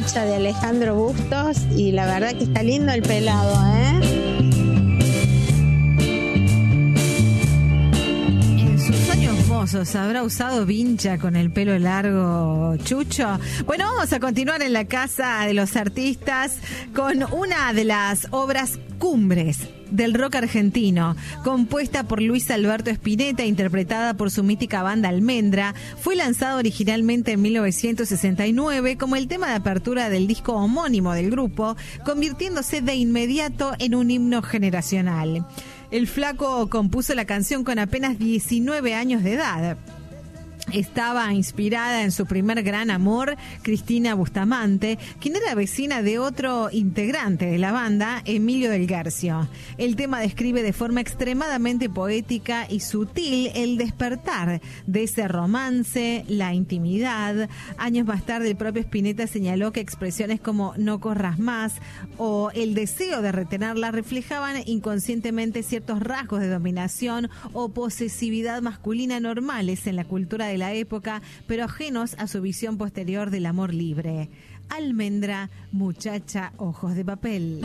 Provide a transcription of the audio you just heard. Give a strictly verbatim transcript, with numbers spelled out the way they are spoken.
Muchacha de Alejandro Bustos, y la verdad que está lindo el pelado, ¿eh? En sus años mozos, ¿habrá usado vincha con el pelo largo Chucho? Bueno, vamos a continuar en la Casa de los Artistas con una de las obras cumbres del rock argentino, compuesta por Luis Alberto Spinetta, interpretada por su mítica banda Almendra. Fue lanzado originalmente en mil novecientos sesenta y nueve como el tema de apertura del disco homónimo del grupo, convirtiéndose de inmediato en un himno generacional. El flaco compuso la canción con apenas diecinueve años de edad. Estaba inspirada en su primer gran amor, Cristina Bustamante, quien era vecina de otro integrante de la banda, Emilio del Guercio. El tema describe de forma extremadamente poética y sutil el despertar de ese romance, la intimidad. Años más tarde, el propio Spinetta señaló que expresiones como "no corras más" o el deseo de retenerla reflejaban inconscientemente ciertos rasgos de dominación o posesividad masculina normales en la cultura de la época, pero ajenos a su visión posterior del amor libre. Almendra, muchacha, ojos de papel.